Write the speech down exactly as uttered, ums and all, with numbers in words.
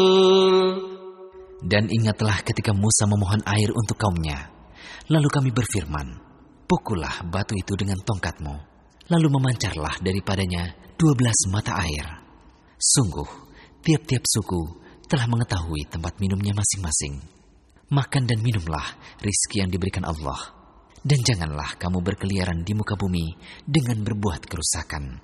Dan ingatlah ketika Musa memohon air untuk kaumnya. Lalu kami berfirman, pukullah batu itu dengan tongkatmu. Lalu memancarlah daripadanya dua belas mata air. Sungguh, tiap-tiap suku telah mengetahui tempat minumnya masing-masing. Makan dan minumlah rizki yang diberikan Allah. Dan janganlah kamu berkeliaran di muka bumi dengan berbuat kerusakan.